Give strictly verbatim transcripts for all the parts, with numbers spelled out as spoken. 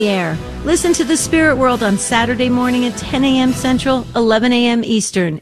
Air. Listen to The Spirit World on Saturday morning at ten a.m. Central, eleven a.m. Eastern.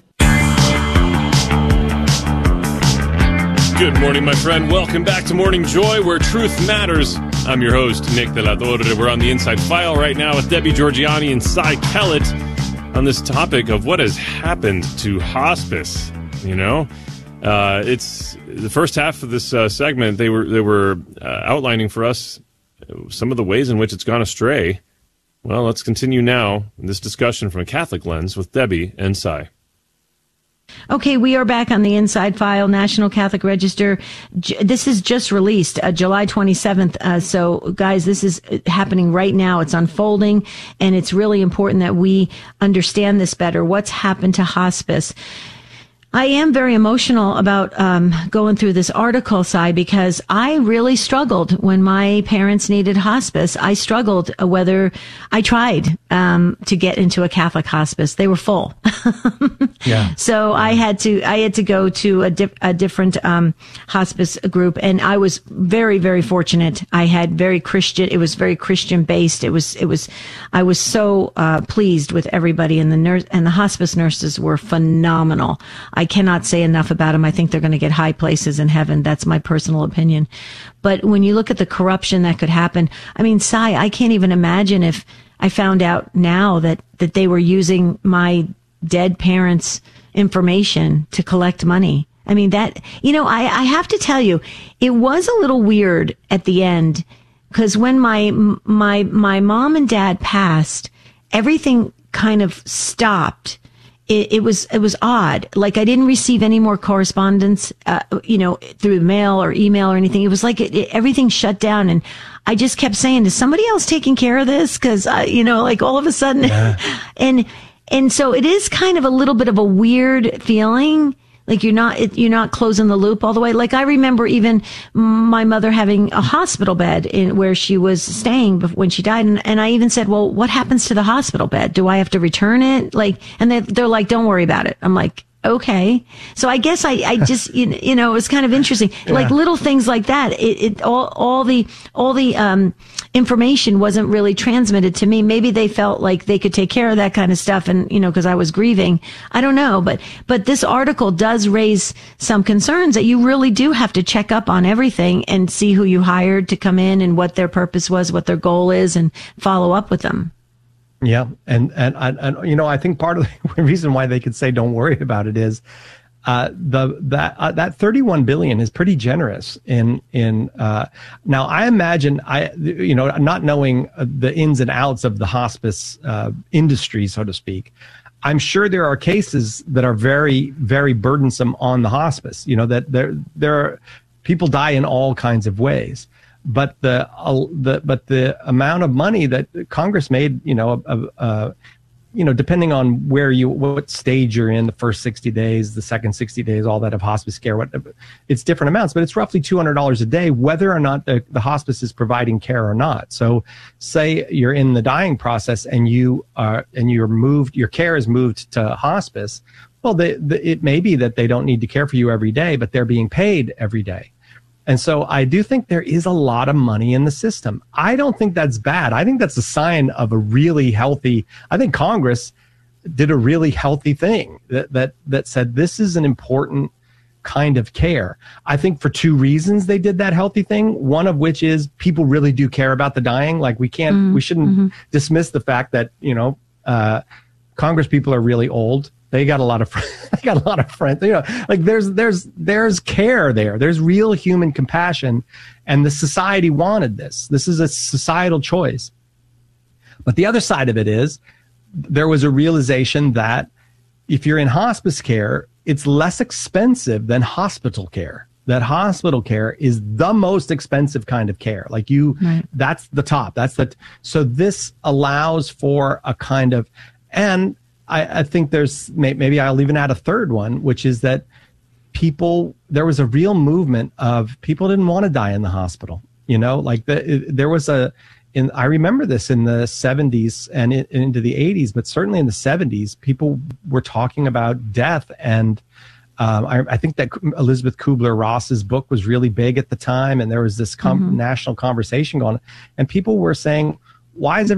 Good morning, my friend. Welcome back to Morning Joy, where truth matters. I'm your host, Nick De La Torre. We're on the Inside File right now with Debbie Georgianni and Cy Kellett on this topic of what has happened to hospice. You know, uh, it's the first half of this uh, segment. They were they were uh, outlining for us some of the ways in which it's gone astray. Well, let's continue now in this discussion from a Catholic lens with Debbie and Cy. Okay, we are back on the Inside File, National Catholic Register. J- this is just released uh, July twenty-seventh. Uh, so, guys, this is happening right now. It's unfolding, and it's really important that we understand this better. What's happened to hospice? I am very emotional about um, going through this article, Cy, because I really struggled when my parents needed hospice. I struggled whether I tried um, to get into a Catholic hospice. They were full. Yeah. So I had to I had to go to a, di- a different um, hospice group, and I was very very fortunate. I had very Christian. It was very Christian based. It was it was. I was so uh, pleased with everybody, and the nurse and the hospice nurses were phenomenal. I cannot say enough about them. I think they're going to get high places in heaven. That's my personal opinion. But when you look at the corruption that could happen, I mean, Cy, I can't even imagine if I found out now that that they were using my dead parents' information to collect money. I mean, that, you know, I, I have to tell you, it was a little weird at the end, because when my, my, my mom and dad passed, everything kind of stopped. It, it was, it was odd. Like, I didn't receive any more correspondence, uh, you know, through mail or email or anything. It was like it, it, everything shut down. And I just kept saying, is somebody else taking care of this? Cause, uh, you know, like all of a sudden, yeah. and, And so it is kind of a little bit of a weird feeling. Like you're not, it, you're not closing the loop all the way. Like I remember even my mother having a hospital bed in where she was staying when she died. And, and I even said, well, what happens to the hospital bed? Do I have to return it? Like, and they, they're like, don't worry about it. I'm like, okay. So I guess I, I just, you, you know, it was kind of interesting. Yeah. Like little things like that. It, it, all, all the, all the, um, information wasn't really transmitted to me. Maybe they felt like they could take care of that kind of stuff. And, you know, cause I was grieving. I don't know. But, but this article does raise some concerns that you really do have to check up on everything and see who you hired to come in and what their purpose was, what their goal is, and follow up with them. Yeah. And, and, and, you know, I think part of the reason why they could say, don't worry about it is, uh, the, that, uh, that thirty-one billion is pretty generous in, in, uh, now I imagine I, you know, not knowing the ins and outs of the hospice, uh, industry, so to speak, I'm sure there are cases that are very, very burdensome on the hospice, you know, that there, there are people die in all kinds of ways. But the, uh, the but the amount of money that Congress made, you know, uh, uh, you know, depending on where you, what stage you're in, the first sixty days, the second sixty days, all that of hospice care, what, it's different amounts, but it's roughly two hundred dollars a day, whether or not the, the hospice is providing care or not. So say you're in the dying process and you are, and you're moved, your care is moved to hospice. Well, the, the, it may be that they don't need to care for you every day, but they're being paid every day. And so I do think there is a lot of money in the system. I don't think that's bad. I think that's a sign of a really healthy, I think Congress did a really healthy thing that, that, that said this is an important kind of care. I think for two reasons they did that healthy thing. One of which is people really do care about the dying. Like we can't, mm-hmm. we shouldn't mm-hmm. dismiss the fact that, you know, uh, Congress people are really old. They got a lot of, they got a lot of friends, you know, like there's, there's, there's care there. There's real human compassion, and the society wanted this. This is a societal choice. But the other side of it is there was a realization that if you're in hospice care, it's less expensive than hospital care. That hospital care is the most expensive kind of care. Like you, right. That's the top. That's the, so this allows for a kind of, and I, I think there's, maybe I'll even add a third one, which is that people, there was a real movement of people didn't want to die in the hospital. You know, like the, there was a, in, I remember this in the seventies and in, into the eighties, but certainly in the seventies, people were talking about death. And um, I, I think that Elizabeth Kubler-Ross's book was really big at the time. And there was this com- mm-hmm. national conversation going on, and people were saying, why is